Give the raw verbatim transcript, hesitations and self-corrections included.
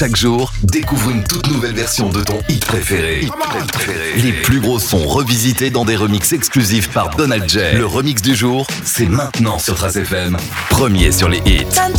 Chaque jour, découvre une toute nouvelle version de ton hit préféré. Hit préféré. Les plus gros sons revisités dans des remixes exclusifs par Donald J. Le remix du jour, c'est maintenant sur Trace F M. Premier sur les hits. Tanto